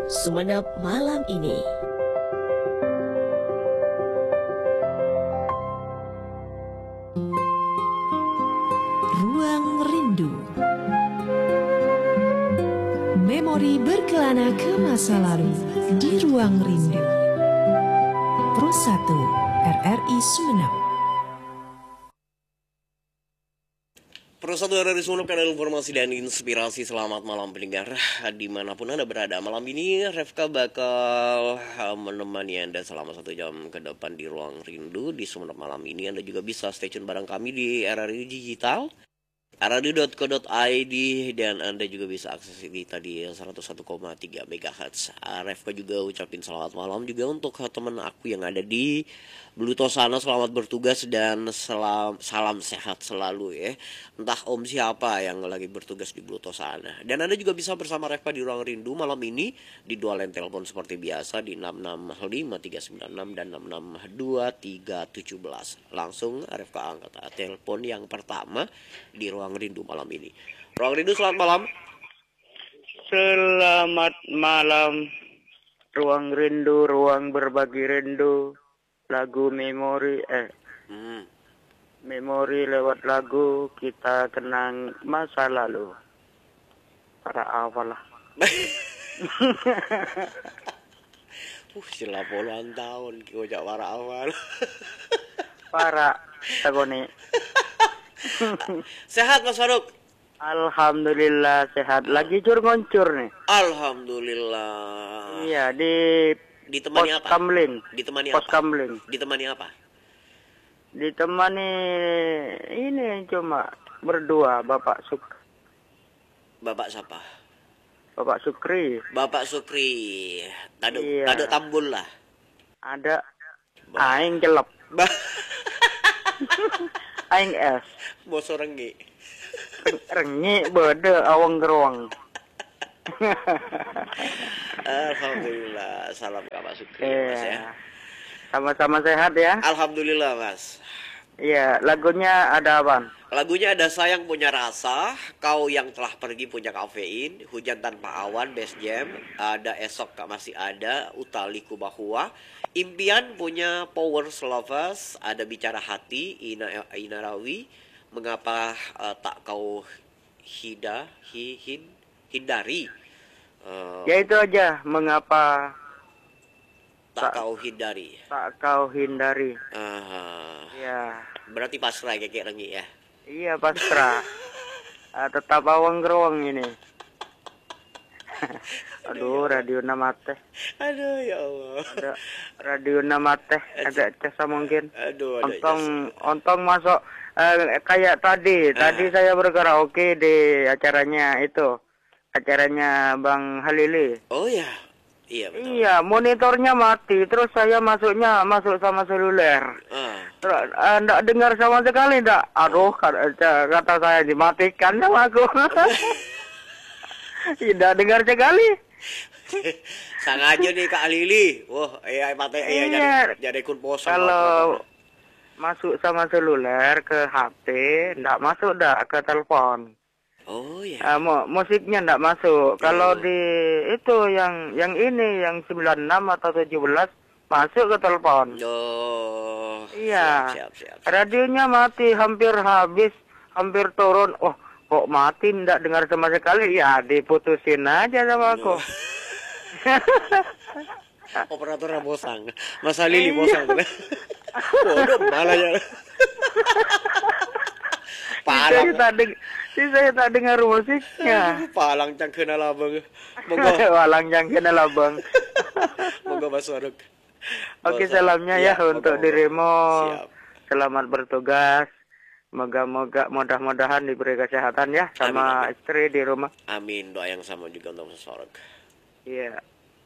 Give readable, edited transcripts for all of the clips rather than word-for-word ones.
Sumeneb malam ini. Ruang Rindu. Memori berkelana ke masa lalu di Ruang Rindu. Pro 1 RRI Sumeneb. Pro 1 RRI Sumeneb, kanal informasi dan inspirasi. Selamat malam pendengar dimanapun Anda berada. Malam ini Refka bakal menemani Anda selama 1 jam ke depan di Ruang Rindu di Sumeneb malam ini. Anda juga bisa stay tune bareng kami di RRI Digital, rri.co.id, dan Anda juga bisa akses ini tadi 101,3 MHz. Refka juga ucapin selamat malam juga untuk teman aku yang ada di Bluto sana. Selamat bertugas dan salam sehat selalu ya. Entah om siapa yang lagi bertugas di Bluto sana. Dan Anda juga bisa bersama Refka di Ruang Rindu malam ini di dua line telepon seperti biasa di 665396 dan 662317. Langsung Refka angkat telepon yang pertama di Ruang Rindu malam ini. Ruang Rindu, selamat malam. Selamat malam. Ruang Rindu, ruang berbagi rindu. Lagu memori memori lewat lagu, kita kenang masa lalu. Para awal lah. Sila puluhan tahun kojak para awal. Para tagone. Sehat Mas Faruk? Alhamdulillah sehat. Lagi cur-ngoncur nih. Alhamdulillah. Iya, Ditemani pos apa? Kamling. Ditemani Pos apa? Kamling. Ditemani apa? Ditemani ini cuma berdua, Bapak Bapak siapa? Bapak Sukri. Bapak Sukri. Taduk, Iya. taduk tambul lah. Ada aing celep. Aing es. Bos renggi. Rengi bede awang geruang. Alhamdulillah. Salam Bapak Sukri Mas ya. Sama-sama sehat ya. Alhamdulillah Mas. Iya, lagunya ada apa? Lagunya ada Sayang Punya Rasa, Kau Yang Telah Pergi Punya Kafein, Hujan Tanpa Awan, Best Jam, ada Esok Kak Masih Ada, Utaliku Bahwa, Impian punya Power Lovers, ada Bicara Hati, Ina Rawi, Mengapa Tak Kau Hindari, Ya itu aja, mengapa Tak Kau Hindari. tak kau hindari. Ya. Berarti pasrah kayak rengi ya. Iya, pasrah. Tetap awang geruang ini. Aduh, radio namate. Aduh ya Allah. Ada radio namate, agak cesa mungkin. Aduh, ada Ontong masuk kayak tadi. Tadi saya berkaraoke di acaranya itu. Acaranya Bang Halili. Oh ya. Iya betul. Iya, monitornya mati. Terus saya masuk sama seluler. Terus enggak dengar sama sekali, enggak. Aduh, kata saya dimatikan sama aku. Tidak dengar sekali. Sengaja nih Kak Lili. Wah, jadi kun posan. Kalau masuk sama seluler ke HP, enggak masuk dah ke telepon. Oh ya. Musiknya enggak masuk. Kalau di itu yang ini yang 96 atau 17 masuk ke telepon. Oh. Iya. Siap. Radionya mati, hampir habis, hampir turun. Oh, kok mati enggak dengar sama sekali? Ya, diputusin aja sama aku. Operatornya bosang. Mas Lili bosang. Bodoh malah ya. Palang. Saya tak dengar musiknya. Palang cang kenal abang. Walang yang kenal abang. Moga Mas Faruk. Oke, salamnya ya untuk dirimu. Siap. Selamat bertugas. Mudah-mudahan diberi kesehatan ya sama Amin. istri di rumah. Amin, doa yang sama juga untuk Mas Faruk. Iya.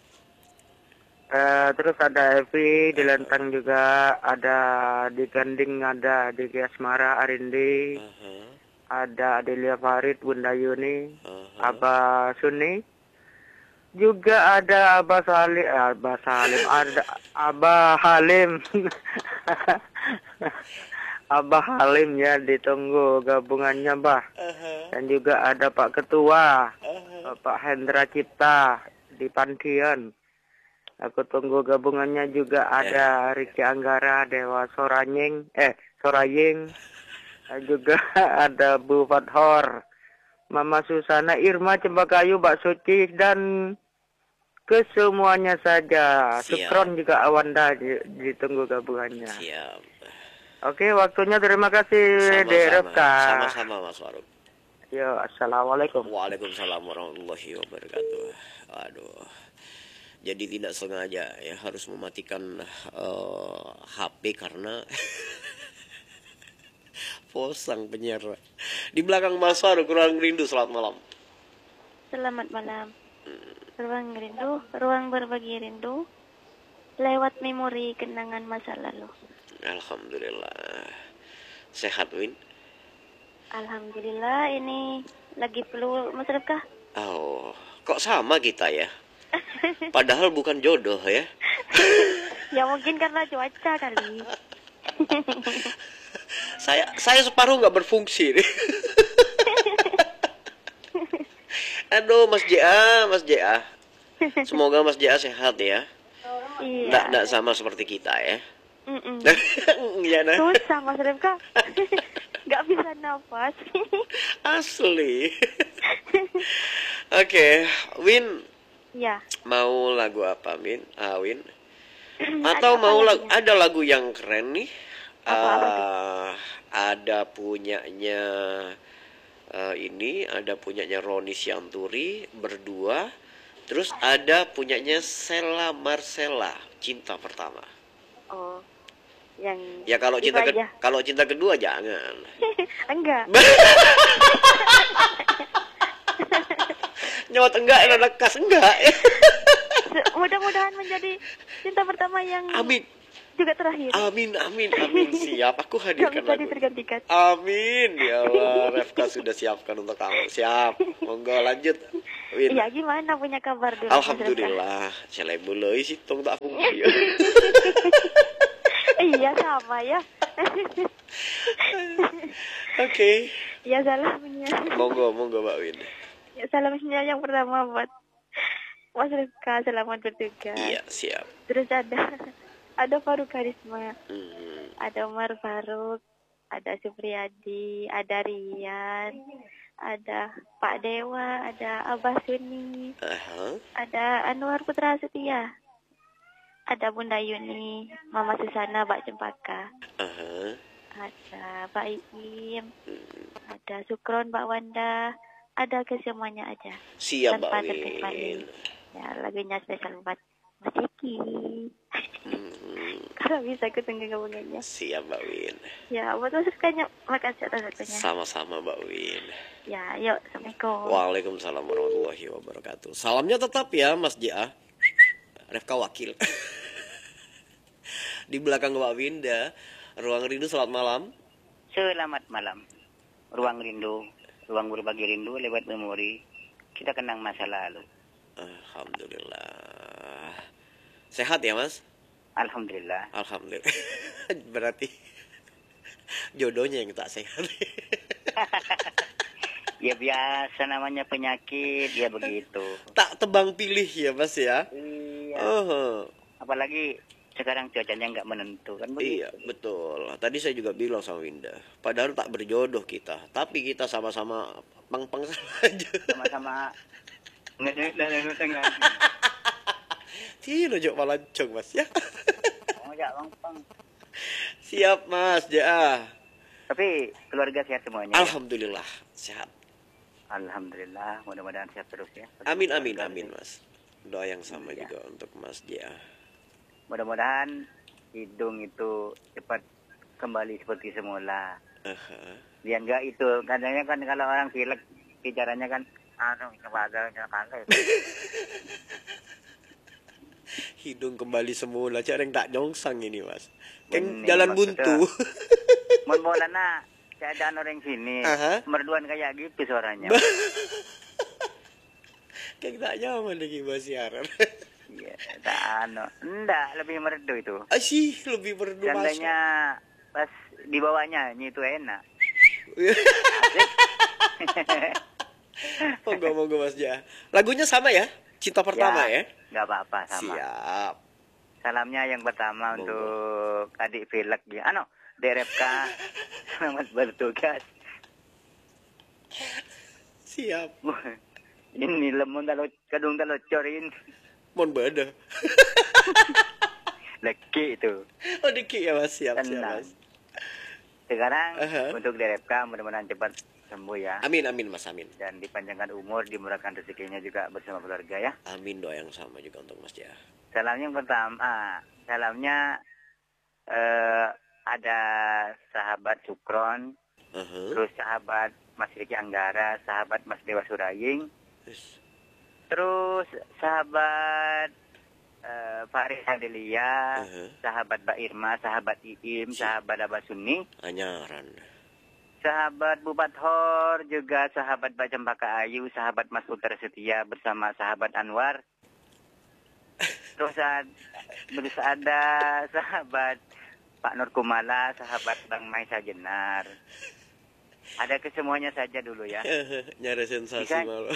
Terus ada Evi di Lentang juga, ada di Ganding, ada di Asmara Arindi, ada Adelia Farid, Bunda Yuni, Abah Suni, juga ada Abah Salim, ada Abah Halim, Abah Halim ya, ditunggu gabungannya Bah, dan juga ada Pak Ketua, Pak Hendra Cipta, di Pantian. Aku tunggu gabungannya juga ada Ricky Anggara, Dewa Sorayeng, juga ada Bu Fathor, Mama Susana, Irma Cempakayu, Mbak Suci, dan kesemuanya saja. Sukron juga Awanda ditunggu gabungannya. Siap. Oke, waktunya terima kasih, Dereka. Sama-sama Mas Faruk. Yo, assalamualaikum. Waalaikumsalam warahmatullahi wabarakatuh. Aduh. Jadi tidak sengaja ya harus mematikan HP karena posang penyiar. Di belakang Mas Faruk, Ruang Rindu, selamat malam. Selamat malam. Ruang Rindu, ruang berbagi rindu, lewat memori kenangan masa lalu. Alhamdulillah. Sehat, Win? Alhamdulillah, ini lagi flu, Mas Rifka. Oh, kok sama kita ya? Padahal bukan jodoh ya. Ya mungkin karena cuaca kali. Saya separuh nggak berfungsi nih. Aduh, Mas JA. Semoga Mas JA sehat ya. Iya. Nggak sama seperti kita ya. Iya, susah Mas Rifka. Nggak bisa nafas. Asli. Oke, Win. Ya. Mau lagu apa, Win? Win? Atau mau lagu, ada lagu yang keren nih. Ada punyanya ada punyanya Roni Sianturi berdua. Terus ada punyanya Sheila Marcella, Cinta Pertama. Oh. Yang ya kalau cinta kedua jangan. Enggak. Nyawat enggak, enak kas enggak. Mudah-mudahan menjadi cinta pertama yang amin juga terakhir. Amin. Siap, aku hadirkan lagu. Tergantikan. Amin. Ya Allah, Refka sudah siapkan untuk kamu. Siap. Monggo lanjut. Win. Iya, gimana punya kabar dulu? Alhamdulillah. Selai mulai situng tak fungsi. Iya, sama ya. Oke. Ya, salamnya. Monggo Mbak Win. Ya, salamnya yang pertama buat Mas Rifka, selamat bertugas. Iya, siap. Terus ada Faruk Karisma, ada Umar Faruk, ada Supriyadi, ada Rian, ada Pak Dewa, ada Abah Suni, ada Anwar Putra Setia, ada Bunda Yuni, Mama Susana, Mbak Cempaka, ada Pak Iim, ada Sukron, Mbak Wanda, ada kesemuanya aja. Siap, Mbak Win. Ya, lagunya spesial buat Mas Iki. Kalau bisa aku tunggu gabungannya. Siap, Mbak Win. Ya, buat Mas Rifkanya, makasih atas waktunya. Sama-sama, Mbak Win. Ya, yuk, Assalamualaikum. Waalaikumsalam warahmatullahi wabarakatuh. Salamnya tetap ya, Mas JA. Refka Wakil. Di belakang Mbak Winda, Ruang Rindu, selamat malam. Selamat malam. Ruang Rindu, ruang berbagi rindu lewat memori. Kita kenang masa lalu. Alhamdulillah. Sehat ya, Mas? Alhamdulillah. Berarti jodohnya yang tak sehat. Ya biasa namanya penyakit, ya begitu. Tak tebang pilih ya, Mas ya? Iya. Apalagi sekarang cuacanya nggak menentu kan begitu. Iya, betul. Tadi saya juga bilang sama Winda, padahal tak berjodoh kita, tapi kita sama-sama pang-pang saja. Sama-sama nggak. Tino jok malancong, Mas ya. Oh ya, pang. Siap, Mas Ja. Tapi keluarga sehat semuanya. Alhamdulillah, sehat. Alhamdulillah, mudah-mudahan sehat terus ya. Amin, Mas. Doa yang sama juga untuk Mas Ja. Mudah-mudahan hidung itu cepat kembali seperti semula. Dia enggak itu, katanya kan kalau orang pilek bicaranya kan hidung kembali semula, cara yang tak nyongsang ini, Mas. Kan jalan buntu. Mon-monana keadaan orang sini. Merduan kayak gitu suaranya. Kayak tak nyaman lagi bahas siaran. Iya, enggak, lebih merdu itu. Sih, lebih merdu. Seandainya pas di bawahnya itu enak. Monggo Mas Ja. Lagunya sama ya? Cinta pertama ya? Nggak apa-apa sama. Siap. Salamnya yang pertama untuk adik Velek ya. DRFK. Selamat bertugas. Siap. Ini lemon kadung corin. Mon bada. Leki itu. Oh Diki ya Mas, siap Tenang. Mas. Sekarang untuk DRFK mudah-mudahan cepat sembuh ya. Amin Mas, amin. Dan dipanjangkan umur, dimurahkan rezekinya juga bersama keluarga ya. Amin, doa yang sama juga untuk Mas Jah. Salamnya yang pertama, salamnya ada sahabat Sukron, terus sahabat Mas Riki Anggara, sahabat Mas Dewa Suraying, terus sahabat Farid Adelia, sahabat Mbak Irma, sahabat Iim, sahabat Abah Sunni, Anyaran, sahabat Bupat Hor, juga sahabat Mbak Cempaka Ayu, sahabat Mas Putra Setia bersama sahabat Anwar. Terus ada sahabat Pak Nur Kumala, sahabat Bang Maisa Jenar. Ada kesemuanya saja dulu ya. Nyari sensasi malu.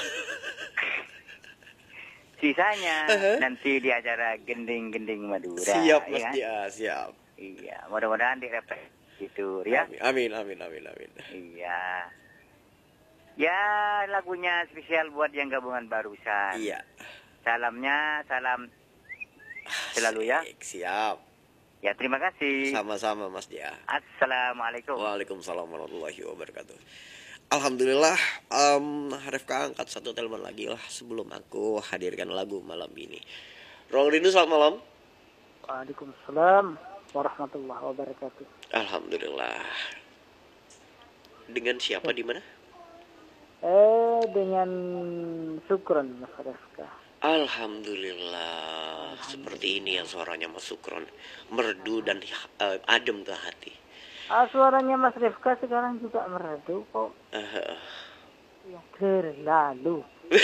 Sisanya nanti di acara Gending-Gending Madura. Siap Mas ya? Dia, siap. Iya, mudah-mudahan direpet gitu ya. Amin. Iya. Ya, lagunya spesial buat yang gabungan barusan. Iya. Salam selalu ya. Siap. Ya, terima kasih. Sama-sama Mas Dia. Assalamualaikum. Waalaikumsalam warahmatullahi wabarakatuh. Alhamdulillah, Refka angkat satu telepon lagi lah sebelum aku hadirkan lagu malam ini. Ruang Rindu, selamat malam. Waalaikumsalam warahmatullahi wabarakatuh. Alhamdulillah. Dengan siapa di mana? Dengan Sukron Mas Refka. Alhamdulillah. Seperti ini yang suaranya Mas Sukron, merdu dan adem ke hati. Suaranya Mas Refka sekarang juga merdu kok. Ya, terlalu.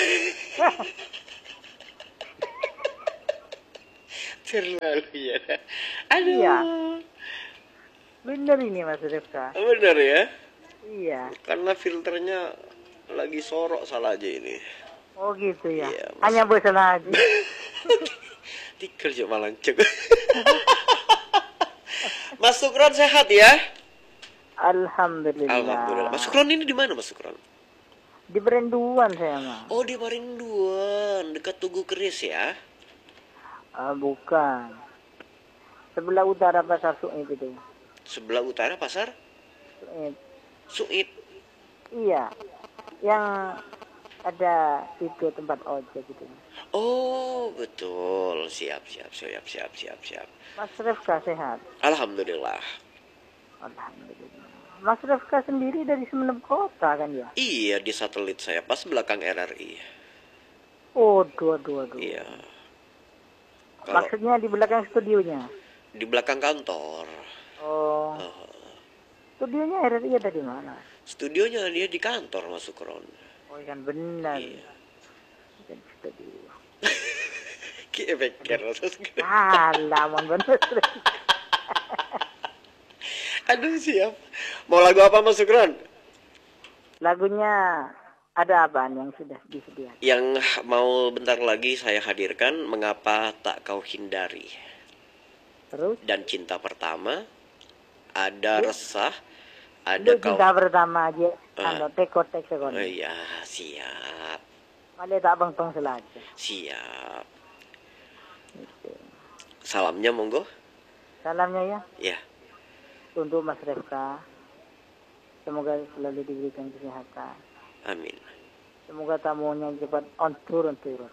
Terlalu ya. Aduh. Iya. Bener ini Mas Refka. Bener ya? Iya. Karena filternya lagi sorok salah aja ini. Oh gitu ya. Iya, hanya bosan aja. Tikel cok malancek. Mas Sukron sehat ya? Alhamdulillah. Alhamdulillah. Mas Sukron ini di mana Mas Sukron? Di Perinduan saya mah. Oh di Perinduan, dekat Tugu Keris ya? Bukan. Sebelah utara Pasar Suit itu. Sebelah utara Pasar? Suit. Iya. Yang ada itu tempat ojek gitu. Oh betul, siap. Mas Refka sehat? Alhamdulillah. Mas Refka sendiri dari Sumeneb Kota kan ya? Iya, di satelit saya pas belakang RRI. Oh, dua. Iya. Maksudnya di belakang studionya? Di belakang kantor. Oh. Studionya RRI ada di mana? Studionya dia di kantor Mas Sukron. Oh kan benar. Iya. Bukan studio. Kebeker. Lamun bener. Aduh siap. Mau lagu apa Mas Sukron? Lagunya ada apaan yang sudah disediakan? Yang mau bentar lagi saya hadirkan, Mengapa Tak Kau Hindari. Terus? Dan Cinta Pertama. Ada Resah. Ada Kau. Cinta Pertama aja. Teko-tek sekolah. Oh iya, siap. Ada tak bang selagi. Siap. Gitu. Salamnya monggo. Salamnya ya. Ya. Untuk Mas Refka. Semoga selalu diberikan kesehatan. Amin. Semoga tamunya cepat on tour.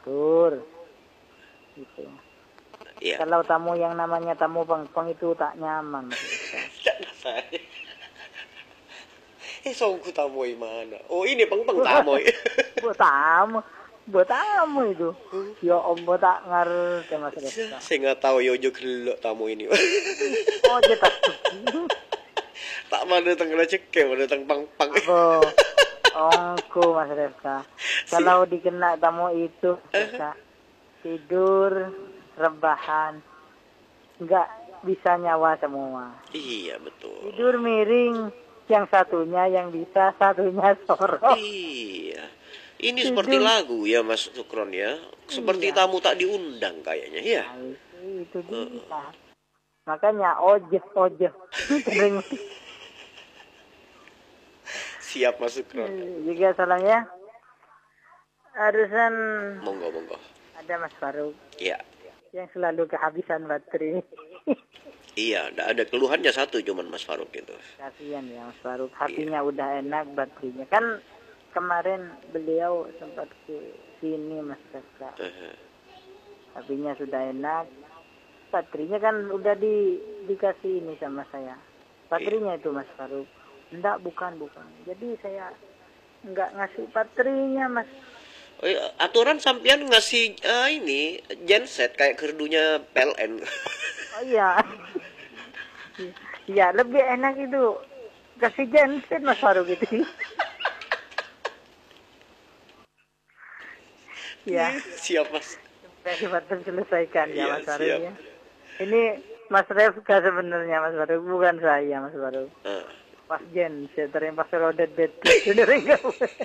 Gitu. Ya. Kalau tamu yang namanya tamu pang itu tak nyaman. Songku tamu mana? Oh ini peng tamu. Buat tamu itu. Ya om tak ngerti Mas Refka. Saya nggak tahu yojo gelok tamu ini. Oh jetak. Tak mana datang kena cekek, mana datang pang. Ongku Mas Refka. Kalau dikena tamu itu Refka, tidur, rebahan, nggak bisa nyawa semua. Iya betul. Tidur miring, yang satunya yang bisa, satunya sorok. Iya. Ini seperti lagu ya Mas Sukron ya. Seperti tamu tak diundang kayaknya ya. Itu dia. Makanya ojeh. Sering. Siap Mas Sukron. Juga salamnya. Harusan Monggo. ada Mas Faruk Iya. yang selalu kehabisan baterai. Iya, enggak ada keluhannya satu cuman Mas Faruk itu. Kasihan ya Mas Faruk. Hatinya udah enak, baterainya. Kan kemarin beliau sempat ke sini Mas Kakak. Hatinya sudah enak. Baterainya kan udah dikasih ini sama saya. Baterainya itu Mas Faruk. Enggak, bukan. Jadi saya enggak ngasih baterainya Mas. Oh, iya, aturan sampean ngasih ini genset kayak kerdunya PLN. Oh iya. Ya lebih enak itu kasih genset Mas Faruk gitu. Ya. Siap Mas. Cepat selesaikan ya Iya, Mas Faruk siap. ya. Ini Mas Refka sebenarnya Mas Faruk, bukan saya Mas Faruk. Pas genset terima pas rodet betul sudah enggak.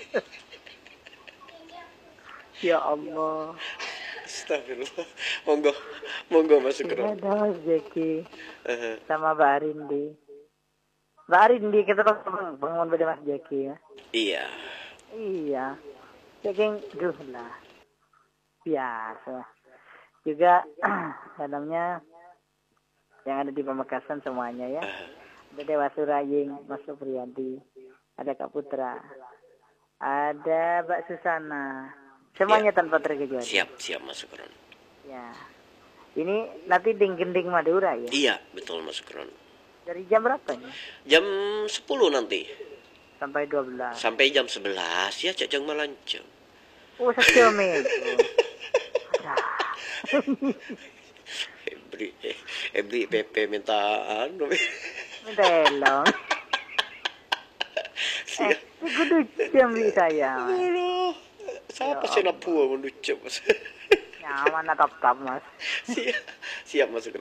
Ya Allah. Astagfirullah. Monggo Mas Sukron. Ada Mas Jeki sama Mbak Arindi. Mbak Arindi kita bangun pada Mas Jeki ya. Iya. Iya. Jeki duh lah. Biasa. Juga dalamnya yang ada di Pamekasan semuanya ya. Ada Dewa Suraying, Mas Supriyadi, ada Kak Putra, ada Mbak Susana. Semuanya tanpa terkecuali. Siap Mas Sukron. Ya. Ini nanti Gending Madura ya? Iya, betul Mas Sukron. Dari jam berapa nih? Jam 10 nanti. Sampai 12. Sampai jam 11 ya Cacang Malancong. Oh, sejam itu. Ebri PP minta anu. Minta elong. Kudu jam di saya. Aduh. Siapa sih napua menucap Mas? Nyaman atap Mas. Siap Mas Sukron.